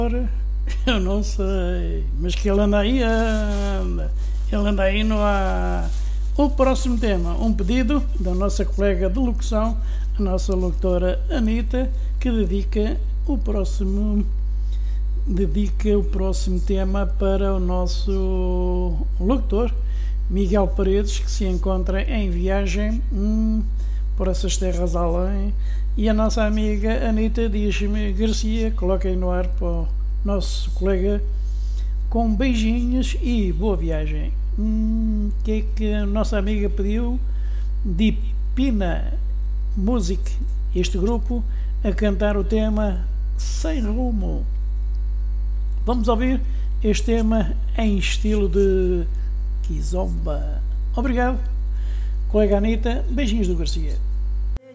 Eu não sei, mas que ele anda aí, anda. Ele anda aí, não há. O próximo tema, um pedido da nossa colega de locução, a nossa locutora Anita, que dedica o próximo tema para o nosso locutor Miguel Paredes, que se encontra em viagem por essas terras além, e a nossa amiga Anita Dias-me Garcia. Coloquem no ar para o nosso colega com beijinhos e boa viagem. Que é que a nossa amiga pediu? Dipina Music, este grupo, a cantar o tema Sem Rumo. Vamos ouvir este tema em estilo de Kizomba. Obrigado, colega Anita. Beijinhos do Garcia.